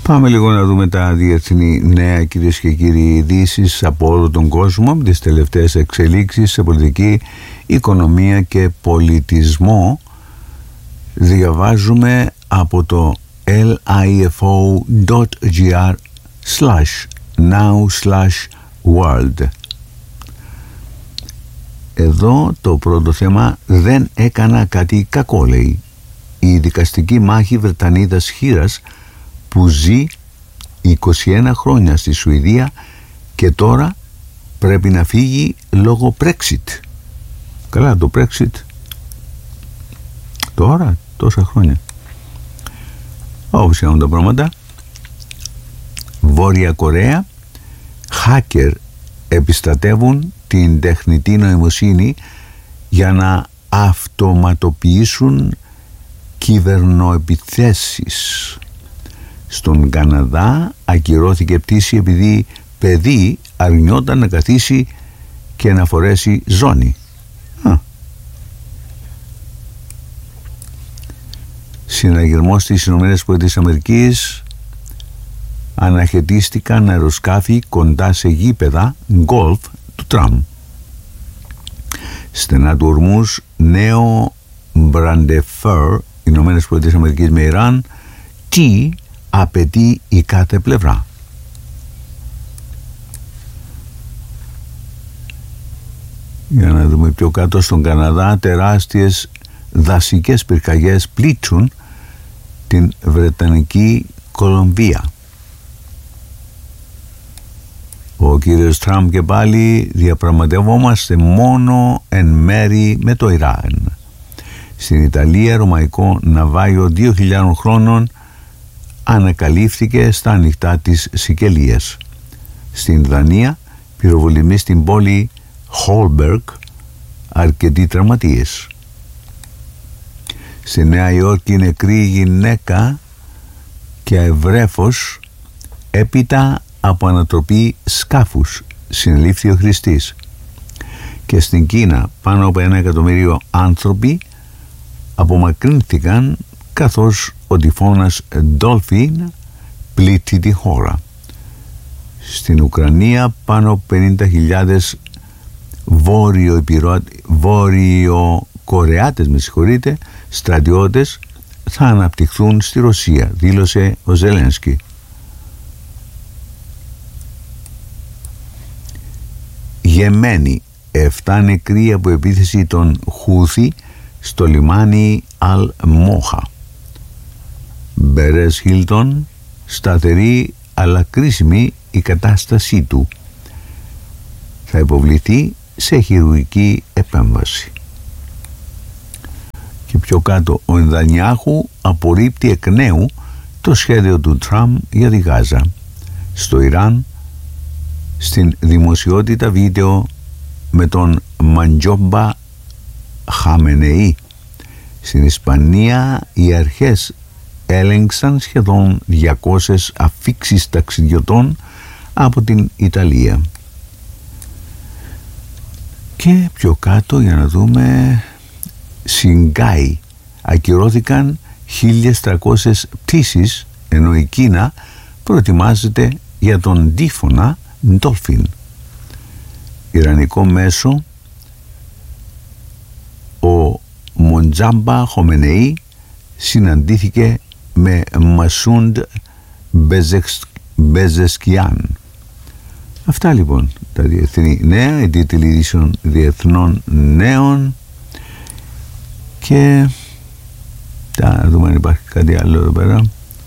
Πάμε λίγο να δούμε τα διεθνή νέα, κυρίες και κύριοι, ειδήσεις από όλο τον κόσμο, με τις τελευταίες εξελίξεις σε πολιτική, οικονομία και πολιτισμό. Διαβάζουμε από το lifo.gr/now/world. Εδώ το πρώτο θέμα: δεν έκανα κάτι κακό, λέει. Η δικαστική μάχη Βρετανίδας Χήρας, που ζει 21 χρόνια στη Σουηδία και τώρα πρέπει να φύγει λόγω Brexit. Καλά, το Brexit τώρα, τόσα χρόνια. Όπως κάνουν τα πράγματα. Βόρεια Κορέα, hacker επιστρατεύουν την τεχνητή νοημοσύνη για να αυτοματοποιήσουν κυβερνοεπιθέσεις. Στον Καναδά ακυρώθηκε πτήση επειδή παιδί αρνιόταν να καθίσει και να φορέσει ζώνη. Συναγερμός στις ΗΠΑ, αναχαιτίστηκαν αεροσκάφη κοντά σε γήπεδα γκολφ του Τραμπ. Στενά του Ορμούς, νέο Μπραντεφέρ, ΗΠΑ με Ιράν, τι απαιτεί η κάθε πλευρά. Για να δούμε πιο κάτω. Στον Καναδά, τεράστιες δασικές πυρκαγιές πλήττουν την Βρετανική Κολομβία. Ο κύριος Τραμπ και πάλι: διαπραγματευόμαστε μόνο εν μέρη με το Ιράν. Στην Ιταλία, ρωμαϊκό ναυάγιο 2.000 χρόνων ανακαλύφθηκε στα ανοιχτά της Σικελίας. Στην Δανία, πυροβολημοί στην πόλη Χόλμπεργκ, αρκετοί τραυματίες. Στη Νέα Υόρκη, νεκρή γυναίκα και ευρέφος έπειτα από ανατροπή σκάφους, συνελήφθη ο χρηστής. Και στην Κίνα, πάνω από 1 εκατομμύριο άνθρωποι απομακρύνθηκαν καθώς ο τυφώνας Ντόλφιν πλήττει τη χώρα. Στην Ουκρανία, πάνω από 50.000 Βόρειο-Κορεάτες στρατιώτες θα αναπτυχθούν στη Ρωσία, δήλωσε ο Ζελένσκι. Γεμένη, 7 νεκροί από επίθεση των Χούθη στο λιμάνι Αλ-Μόχα. Μπερές Χίλτον, σταθερή αλλά κρίσιμη η κατάστασή του. Θα υποβληθεί σε χειρουργική επέμβαση. Και πιο κάτω, ο Νετανιάχου απορρίπτει εκ νέου το σχέδιο του Τραμπ για τη Γάζα. Στο Ιράν, στην δημοσιότητα βίντεο με τον Μαντζόμπα Χαμενεή. Στην Ισπανία, οι αρχές έλεγξαν σχεδόν 200 αφίξεις ταξιδιωτών από την Ιταλία. Και πιο κάτω, για να δούμε, Σινγκάι, ακυρώθηκαν 1.300 πτήσεις, ενώ η Κίνα προετοιμάζεται για τον τύφωνα Ντόλφιν. Ιρανικό μέσο, ο Μοντζάμπα Χομενεή συναντήθηκε με Μασούντ Μπεζεσκιάν. Αυτά λοιπόν τα διεθνή νέα, οι τίτλοι ειδήσεων διεθνών νέων. Και θα δούμε αν υπάρχει κάτι άλλο εδώ πέρα.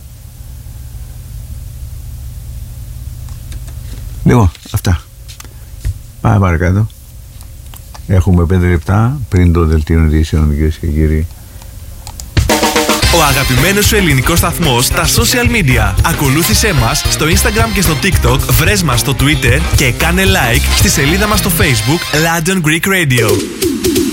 Λοιπόν, αυτά. Πάμε παρακάτω. Έχουμε 5 λεπτά πριν το δελτίο ειδήσεων, κυρίες και κύριοι. Ο αγαπημένος σου ελληνικός σταθμός στα social media. Ακολούθησέ μας στο Instagram και στο TikTok, βρες μας στο Twitter και κάνε like στη σελίδα μας στο Facebook London Greek Radio.